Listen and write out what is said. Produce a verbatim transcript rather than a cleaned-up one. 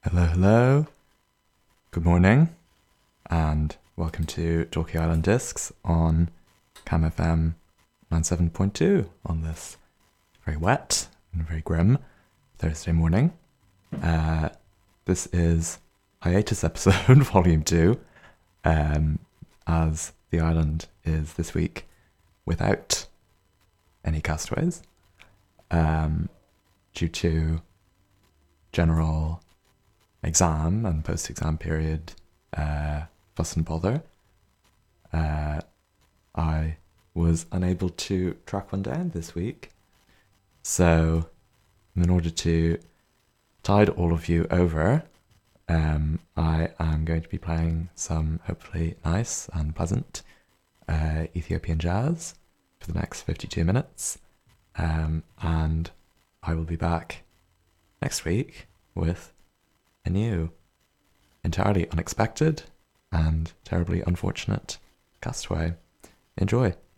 Hello, hello. Good morning, and welcome to Dorky Island Discs on Cam F M ninety-seven point two on this very wet and very grim Thursday morning. Uh, this is hiatus episode, volume two, um, as the island is this week without any castaways, um, due to general exam and post-exam period uh, fuss and bother. Uh, I was unable to track one down this week. So in order to tide all of you over, um, I am going to be playing some hopefully nice and pleasant uh, Ethiopian jazz for the next fifty-two minutes. Um, and I will be back next week with a new, entirely unexpected and terribly unfortunate castaway. Enjoy.